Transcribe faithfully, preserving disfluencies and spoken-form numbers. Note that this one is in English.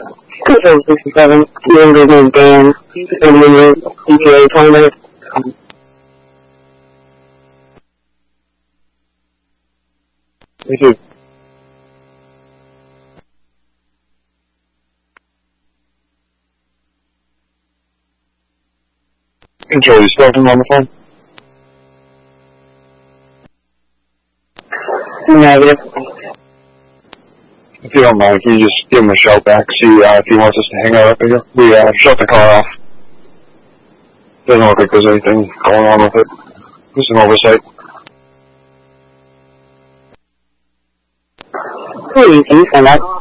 Control sixty-seven, younger than Dan, and when you're D J A twenty minutes. Um, Thank you. Control, you still on the phone? Negative. If you don't mind, can you just give him a shout back, see uh, if he wants us to hang out up here? We uh, shut the car off. Doesn't look like there's anything going on with it. Just an oversight. Please, can you send that?